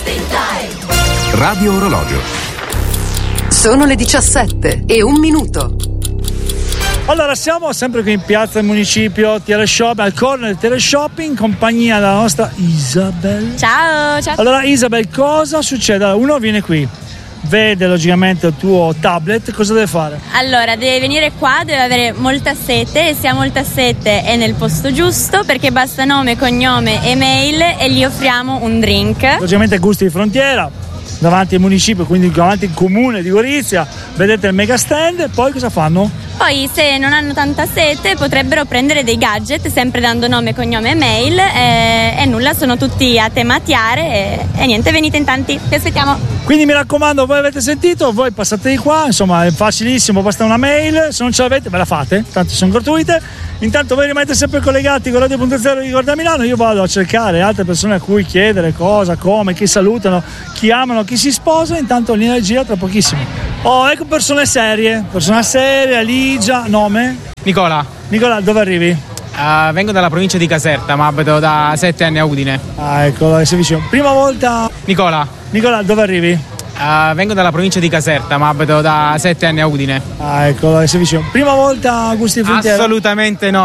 Radio Orologio. Sono le 17:01. Allora, siamo sempre qui in piazza del municipio, Teleshop, al corner del Teleshopping, in compagnia della nostra Isabel. Ciao. Allora, Isabel, cosa succede? Allora, uno viene qui, vede logicamente il tuo tablet, cosa deve fare? Allora, deve venire qua, deve avere molta sete, e se ha molta sete è nel posto giusto, perché basta nome, cognome e mail e gli offriamo un drink. Logicamente gusti di frontiera, davanti al municipio, quindi davanti al comune di Gorizia, vedete il mega stand, e poi cosa fanno? Poi, se non hanno tanta sete, potrebbero prendere dei gadget, sempre dando nome, cognome e mail, e nulla, sono tutti a tema Tiare, e niente, venite in tanti, vi aspettiamo. Quindi mi raccomando, voi avete sentito, voi passate di qua, insomma è facilissimo, basta una mail, se non ce l'avete ve la fate, tanto sono gratuite. Intanto voi rimanete sempre collegati con Radio.0 di Gorda Milano, io vado a cercare altre persone a cui chiedere cosa, come, chi salutano, chi amano, chi si sposa, intanto l'energia tra pochissimo. Oh, ecco persona seria, Ligia, nome? Nicola, Dove arrivi? vengo dalla provincia di Caserta, ma abito da 7 anni a Udine. Ah, ecco, sei vicino. Prima volta... Nicola, dove arrivi? vengo dalla provincia di Caserta, ma abito da 7 anni a Udine. Ah, ecco, sei vicino. Prima volta a gusti di frontiera? Assolutamente no.